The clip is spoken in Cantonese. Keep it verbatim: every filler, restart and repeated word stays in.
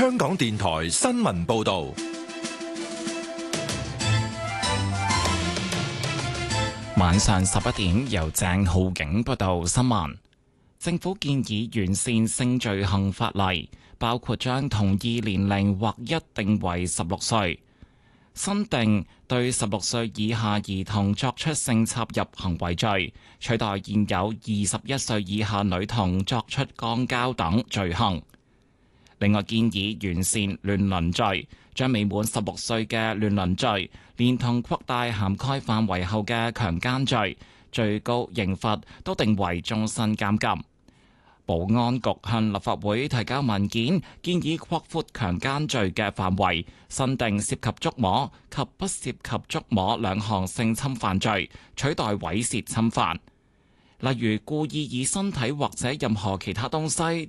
香港電台新聞報道。 晚上十一點，由鄭浩景報道新聞。政府建議完善性罪行法例，包括將同意年齡劃一定為十六歲，新訂對十六歲以下兒童作出性插入行為罪，取代現有二十一歲以下女童作出肛交等罪行。另外建議完善亂倫罪，將未滿十六歲嘅亂倫罪，連同擴大涵蓋範圍後嘅強姦罪，最高刑罰都定為終身監禁。保安局向立法會提交文件，建議擴闊強姦罪嘅範圍，新訂涉及觸摸及不涉及觸摸兩項性侵犯罪，取代猥褻侵犯。例如故意以身體或者任何其他東西